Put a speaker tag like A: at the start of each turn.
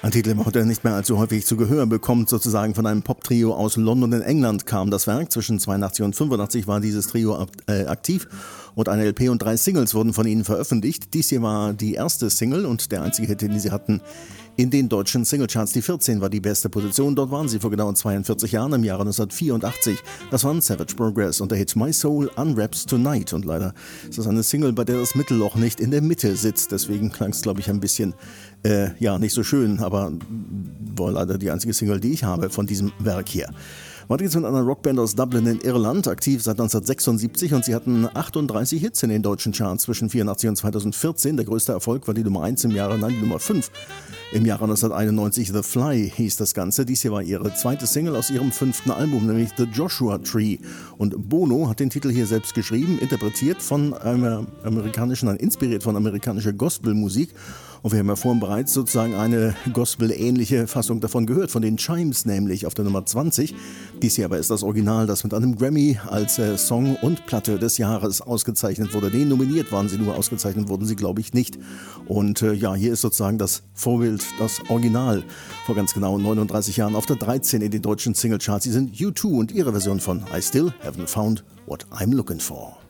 A: Ein Titel, der heute nicht mehr allzu häufig zu Gehör bekommt, sozusagen von einem Pop-Trio aus London in England kam das Werk. Zwischen 82 und 85 war dieses Trio aktiv und eine LP und 3 Singles wurden von ihnen veröffentlicht. Dies hier war die erste Single und der einzige Hit, den sie hatten in den deutschen Singlecharts. Die 14 war die beste Position. Dort waren sie vor genau 42 Jahren, im Jahre 1984. Das waren Savage Progress und der Hit My Soul Unwraps Tonight. Und leider ist das eine Single, bei der das Mittelloch nicht in der Mitte sitzt. Deswegen klang es, glaube ich, ein bisschen, nicht so schön. Aber war leider die einzige Single, die ich habe von diesem Werk hier. Weiter geht's mit einer Rockband aus Dublin in Irland, aktiv seit 1976 und sie hatten 38 Hits in den deutschen Charts zwischen 1984 und 2014. Der größte Erfolg war die Nummer 1 die Nummer 5. Im Jahre 1991 The Fly hieß das Ganze. Dies hier war ihre zweite Single aus ihrem 5. Album, nämlich The Joshua Tree. Und Bono hat den Titel hier selbst geschrieben, interpretiert inspiriert von amerikanischer Gospelmusik. Und wir haben ja vorhin bereits sozusagen eine Gospel-ähnliche Fassung davon gehört, von den Chimes nämlich auf der Nummer 20. Dies hier aber ist das Original, das mit einem Grammy als Song und Platte des Jahres ausgezeichnet wurde. Nee, nominiert waren sie nur, ausgezeichnet wurden sie, glaube ich, nicht. Und hier ist sozusagen das Vorbild, das Original, vor ganz genau 39 Jahren auf der 13 in den deutschen Singlecharts. Sie sind U2 und ihre Version von I Still Haven't Found What I'm Looking For.